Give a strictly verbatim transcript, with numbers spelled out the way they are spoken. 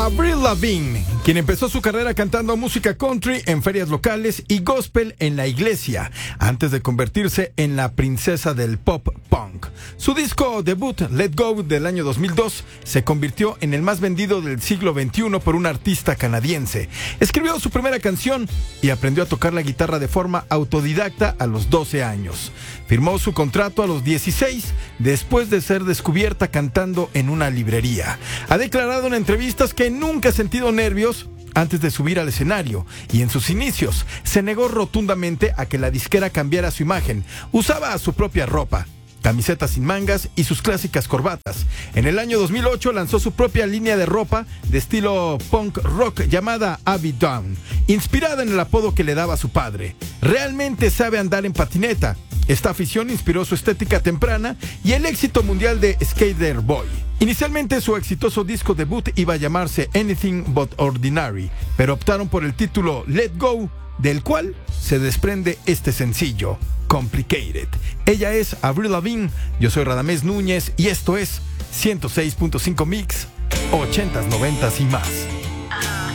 Avril Lavigne, quien empezó su carrera cantando música country en ferias locales y gospel en la iglesia, antes de convertirse en la princesa del pop punk. Su disco debut, Let Go, del año dos mil dos, se convirtió en el más vendido del siglo veintiuno por un artista canadiense. Escribió su primera canción y aprendió a tocar la guitarra de forma autodidacta a los doce años. Firmó su contrato a los dieciséis, después de ser descubierta cantando en una librería. Ha declarado en entrevistas que nunca ha sentido nervios antes de subir al escenario, y en sus inicios se negó rotundamente a que la disquera cambiara su imagen. Usaba su propia ropa, camisetas sin mangas y sus clásicas corbatas. En el año dos mil ocho lanzó su propia línea de ropa de estilo punk rock llamada Abby Dawn, inspirada en el apodo que le daba su padre. Realmente sabe andar en patineta. Esta afición inspiró su estética temprana y el éxito mundial de Skater Boy. Inicialmente su exitoso disco debut iba a llamarse Anything But Ordinary, pero optaron por el título Let Go, del cual se desprende este sencillo, Complicated. Ella es Avril Lavigne, yo soy Radamés Núñez y esto es ciento seis punto cinco Mix, ochentas, noventas y más.